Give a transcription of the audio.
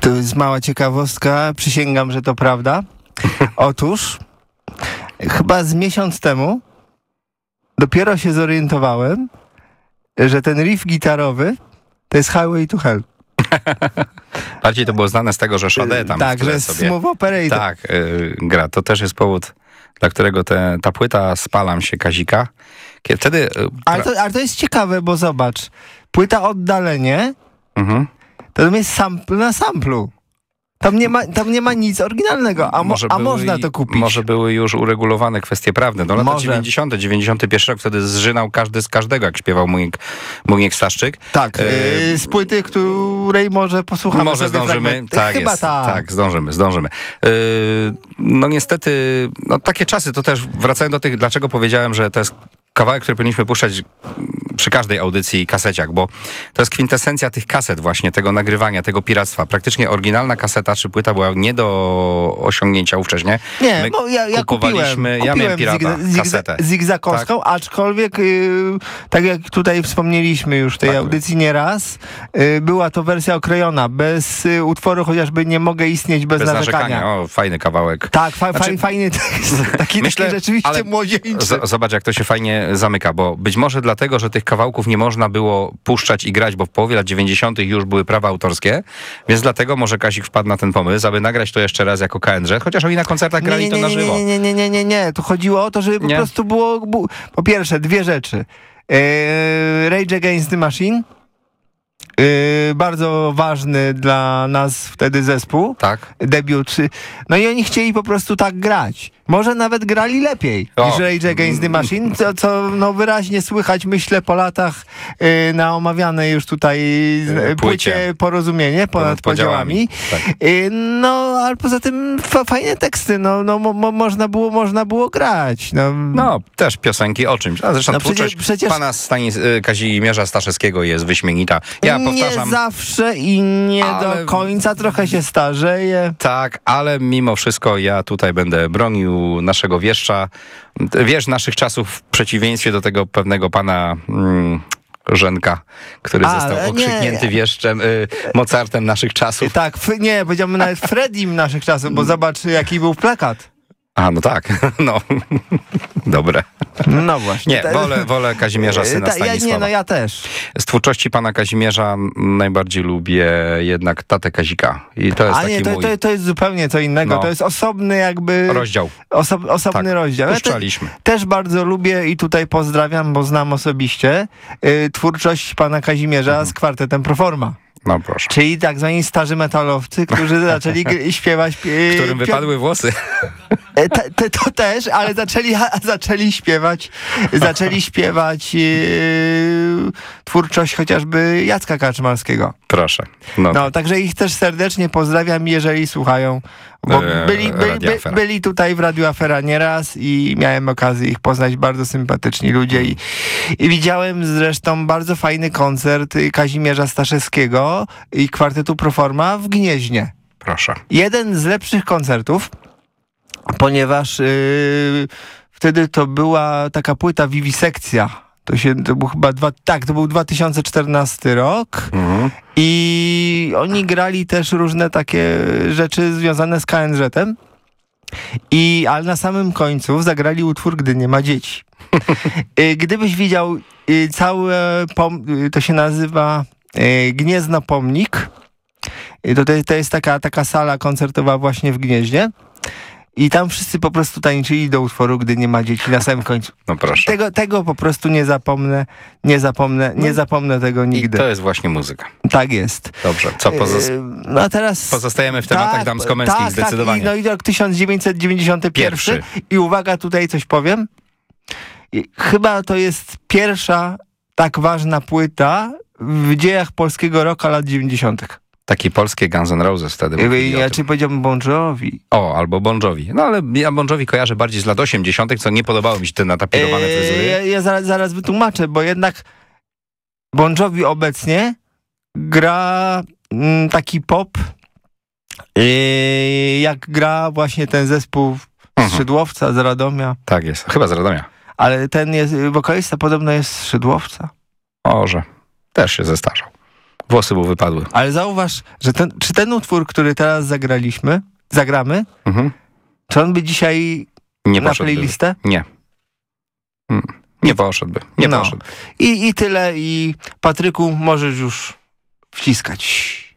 To jest mała ciekawostka, przysięgam, że to prawda. Otóż, chyba z miesiąc temu dopiero się zorientowałem, że ten riff gitarowy to jest Highway to Hell. Bardziej to było znane z tego, że Sade tam tak, że sobie... Smooth Operator. Tak, gra. To też jest powód, dla którego ta płyta Spalam się Kazika. Wtedy... Ale to jest ciekawe, bo zobacz, płyta Oddalenie to jest sample na samplu. Tam nie ma nic oryginalnego, a można to kupić. Może były już uregulowane kwestie prawne. No lata 90., 91 rok, wtedy zżynał każdy z każdego, jak śpiewał Muniek Staszczyk. Tak, z płyty, której może posłuchamy. Może zdążymy. Tak, chyba jest, tak. Zdążymy. No niestety, takie czasy, to też wracając do tych, dlaczego powiedziałem, że to jest kawałek, który powinniśmy puszczać przy każdej audycji i kaseciach, bo to jest kwintesencja tych kaset właśnie, tego nagrywania, tego piractwa. Praktycznie oryginalna kaseta czy płyta była nie do osiągnięcia ówcześnie. Nie, bo ja kupiłem ja miałem pirata, kasetę. Zigzakowską, tak. Aczkolwiek, tak jak tutaj wspomnieliśmy już w tej audycji nieraz, była to wersja okrojona, bez utworu chociażby Nie mogę istnieć bez narzekania. O, fajny kawałek. Tak, fajny tekst. Taki rzeczywiście młodzieńczy. Zobacz, jak to się fajnie zamyka, bo być może dlatego, że tych kawałków nie można było puszczać i grać, bo w połowie lat 90. już były prawa autorskie, więc dlatego może Kazik wpadł na ten pomysł, aby nagrać to jeszcze raz jako KNZ, chociaż oni na koncertach grali to na żywo. Nie. Tu chodziło o to, żeby po prostu było po pierwsze, dwie rzeczy. Rage Against the Machine, bardzo ważny dla nas wtedy zespół. Tak. Debiut. No i oni chcieli po prostu tak grać. Może nawet grali lepiej niż Rage Against the Machine, co wyraźnie słychać, myślę, po latach na omawianej już tutaj płycie Porozumienie ponad podziałami. Tak. Ale poza tym fajne teksty, można było grać. Też piosenki o czymś. A zresztą przecież pana Kazimierza Staszewskiego jest wyśmienita. Ja powtarzam... Nie zawsze i nie do końca, trochę się starzeje. Tak, ale mimo wszystko ja tutaj będę bronił naszego wieszcza. Wiesz, naszych czasów w przeciwieństwie do tego pewnego pana Żenka, który został okrzyknięty wieszczem, Mozartem naszych czasów. Tak, powiedziałbym nawet Freddiem naszych czasów, bo zobacz, jaki był plakat. No tak, dobre. No właśnie. Nie, wolę Kazimierza, syna Stanisława. Ja też. Z twórczości pana Kazimierza najbardziej lubię jednak tatę Kazika. I to jest to jest zupełnie co innego. To jest osobny jakby... Rozdział. Osobny rozdział. Puszczaliśmy. Też bardzo lubię i tutaj pozdrawiam, bo znam osobiście twórczość pana Kazimierza z kwartetem Proforma. No proszę. Czyli tak zwani starzy metalowcy, którzy zaczęli śpiewać... Którym wypadły włosy. To też, ale zaczęli śpiewać twórczość chociażby Jacka Kaczmarskiego. Proszę. Także ich też serdecznie pozdrawiam, jeżeli słuchają, bo byli tutaj w Radiu Afera nieraz i miałem okazję ich poznać, bardzo sympatyczni ludzie i widziałem zresztą bardzo fajny koncert Kazimierza Staszewskiego i kwartetu Proforma w Gnieźnie. Proszę. Jeden z lepszych koncertów, ponieważ wtedy to była taka płyta Vivisekcja. To był chyba to był 2014 rok i oni grali też różne takie rzeczy związane z KNZ-em, ale na samym końcu zagrali utwór Gdy nie ma dzieci. Gdybyś widział to się nazywa Gniezno Pomnik. To jest taka sala koncertowa właśnie w Gnieźnie. I tam wszyscy po prostu tańczyli do utworu Gdy nie ma dzieci na samym końcu. No proszę. Tego po prostu nie zapomnę tego nigdy. I to jest właśnie muzyka. Tak jest. Dobrze, co teraz pozostajemy w tematach damsko-męskich zdecydowanie. I rok 1991. I uwaga, tutaj coś powiem. Chyba to jest pierwsza tak ważna płyta w dziejach polskiego rocka lat 90. Takie polskie Guns N' Roses wtedy. Ja czy powiedziałbym Bon Jovi. Albo Bon Jovi. Ale ja Bon Jovi kojarzę bardziej z lat 80., co nie podobało mi się te natapirowane fryzury. Ja zaraz wytłumaczę, bo jednak Bon Jovi obecnie gra taki pop, jak gra właśnie ten zespół z Szydłowca, z Radomia. Tak jest, chyba z Radomia. Ale ten wokalista podobno jest z Szydłowca. Może. Też się zestarzał. Włosy mu wypadły. Ale zauważ, że czy ten utwór, który teraz zagramy, czy on by dzisiaj Nie na poszedłby. playlistę? Nie. Nie poszedłby. Nie poszedł. I tyle. I Patryku, możesz już wciskać.